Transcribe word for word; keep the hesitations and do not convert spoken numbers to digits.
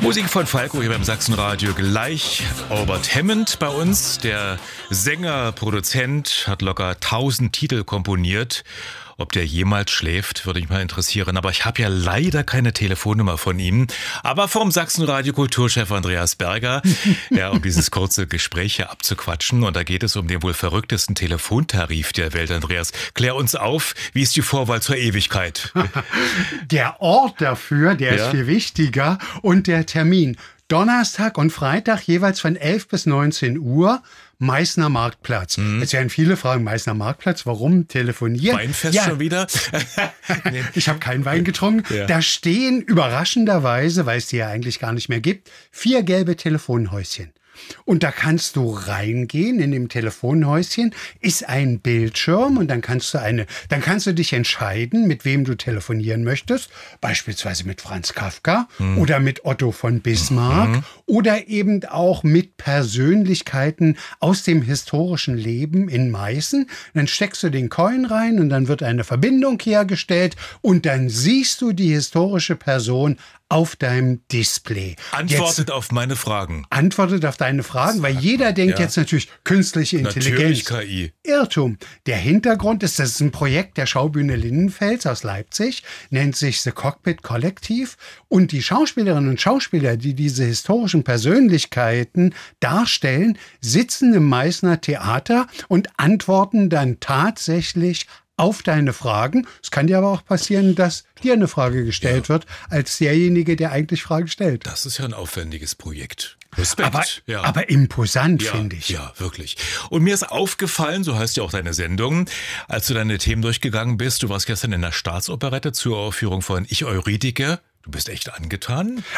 Musik von Falco hier beim Sachsenradio. Gleich Albert Hammond bei uns. Der Sänger, Produzent, hat locker tausend Titel komponiert. Ob der jemals schläft, würde mich mal interessieren. Aber ich habe ja leider keine Telefonnummer von ihm. Aber vom Sachsenradio Kulturchef Andreas Berger, ja, um dieses kurze Gespräch hier abzuquatschen. Und da geht es um den wohl verrücktesten Telefontarif der Welt. Andreas, klär uns auf, wie ist die Vorwahl zur Ewigkeit? Der Ort dafür, der ja. ist viel wichtiger. Und der Termin. Donnerstag und Freitag jeweils von elf bis neunzehn Uhr. Meißner Marktplatz. Mhm. Jetzt werden viele fragen, Meißner Marktplatz, warum telefonieren? Weinfest ja. schon wieder? nee. Ich habe keinen Wein getrunken. Ja. Da stehen überraschenderweise, weil es die ja eigentlich gar nicht mehr gibt, vier gelbe Telefonhäuschen. Und da kannst du reingehen, in dem Telefonhäuschen ist ein Bildschirm und dann kannst du eine, dann kannst du dich entscheiden, mit wem du telefonieren möchtest. Beispielsweise mit Franz Kafka mhm. oder mit Otto von Bismarck mhm. oder eben auch mit Persönlichkeiten aus dem historischen Leben in Meißen. Dann steckst du den Coin rein und dann wird eine Verbindung hergestellt und dann siehst du die historische Person auf deinem Display. Antwortet jetzt, auf meine Fragen. Antwortet auf deine Fragen, weil jeder denkt ja. jetzt natürlich künstliche Intelligenz. Natürlich K I. Irrtum. Der Hintergrund ist, das ist ein Projekt der Schaubühne Lindenfels aus Leipzig, nennt sich The Cockpit Kollektiv. Und die Schauspielerinnen und Schauspieler, die diese historischen Persönlichkeiten darstellen, sitzen im Meißner Theater und antworten dann tatsächlich auf deine Fragen. Es kann dir aber auch passieren, dass dir eine Frage gestellt ja. wird, als derjenige, der eigentlich Fragen stellt. Das ist ja ein aufwendiges Projekt. Respekt. Aber, ja. aber imposant, ja, finde ich. Ja, wirklich. Und mir ist aufgefallen, so heißt ja auch deine Sendung, als du deine Themen durchgegangen bist, du warst gestern in der Staatsoperette zur Aufführung von Ich Eurydike. Du bist echt angetan?